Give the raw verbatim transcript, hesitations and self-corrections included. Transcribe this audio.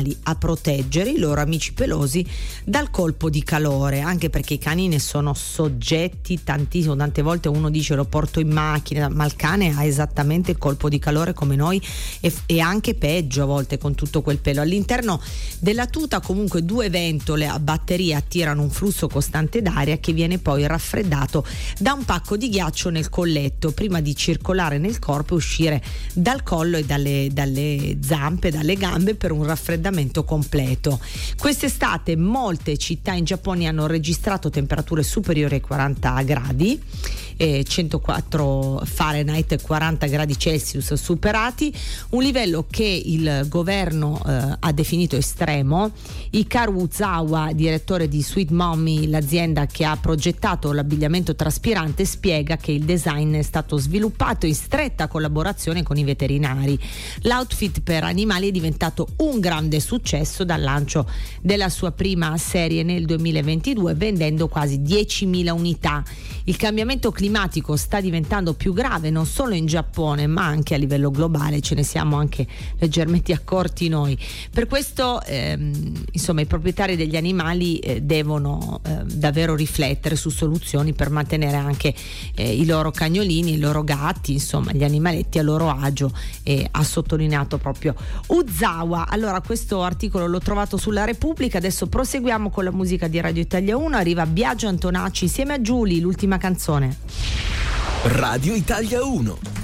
animali a proteggere i loro amici pelosi dal colpo di calore, anche perché i cani ne sono soggetti tantissimo. Tante volte uno dice lo porto in macchina, ma il cane ha esattamente il colpo di calore come noi e, e anche peggio a volte con tutto quel pelo. All'interno della tuta comunque due ventole a batteria attirano un flusso costante d'aria che viene poi raffreddato da un pacco di ghiaccio nel colletto prima di circolare nel corpo e uscire dal collo e dalle, dalle zampe, dalle gambe per un raffreddamento completo. Quest'estate molte città in Giappone hanno registrato temperature superiori ai quaranta gradi, eh, centoquattro Fahrenheit e quaranta gradi Celsius superati, un livello che il governo eh, ha definito estremo. Hikaru Uzawa, direttore di Sweet Mommy, l'azienda che ha progettato l'abbigliamento traspirante, spiega che il design è stato sviluppato in stretta collaborazione con i veterinari. L'outfit per animali è diventato un grande successo dal lancio della sua prima serie nel duemilaventidue, vendendo quasi diecimila unità. Il cambiamento climatico sta diventando più grave non solo in Giappone ma anche a livello globale, ce ne siamo anche leggermente accorti noi. Per questo ehm, insomma i proprietari degli animali eh, devono eh, davvero riflettere su soluzioni per mantenere anche eh, i loro cagnolini, i loro gatti, insomma gli animaletti a loro agio, e ha sottolineato proprio Uzawa. Allora, questo articolo l'ho trovato sulla Repubblica. Adesso proseguiamo con la musica di Radio Italia uno, arriva Biagio Antonacci insieme a Giulia, l'ultima canzone. Radio Italia uno.